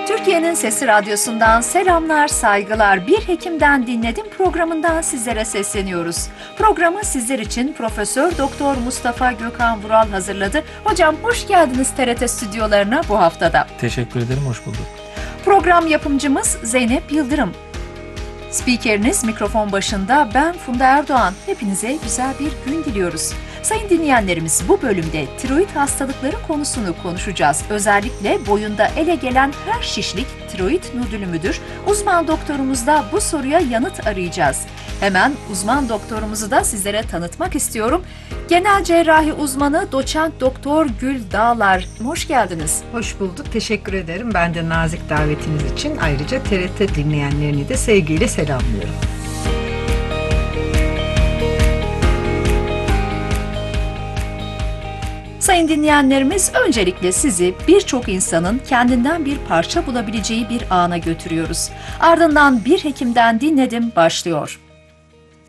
Türkiye'nin Sesi Radyosu'ndan selamlar, saygılar. Bir Hekim'den dinledim programından sizlere sesleniyoruz. Programı sizler için Profesör Doktor Mustafa Gökhan Vural hazırladı. Hocam hoş geldiniz TRT stüdyolarına bu haftada. Teşekkür ederim, hoş bulduk. Program yapımcımız Zeynep Yıldırım. Spikeriniz mikrofon başında ben Funda Erdoğan. Hepinize güzel bir gün diliyoruz. Sayın dinleyenlerimiz, bu bölümde tiroid hastalıkları konusunu konuşacağız. Özellikle boyunda ele gelen her şişlik tiroid nodülü müdür? Uzman doktorumuzda bu soruya yanıt arayacağız. Hemen uzman doktorumuzu da sizlere tanıtmak istiyorum. Genel cerrahi uzmanı doçent doktor Gül Dağlar. Hoş geldiniz. Hoş bulduk. Teşekkür ederim. Ben de nazik davetiniz için ayrıca TRT dinleyenlerini de sevgiyle selamlıyorum. Sayın dinleyenlerimiz, öncelikle sizi birçok insanın kendinden bir parça bulabileceği bir ana götürüyoruz. Ardından Bir Hekim'den dinledim başlıyor.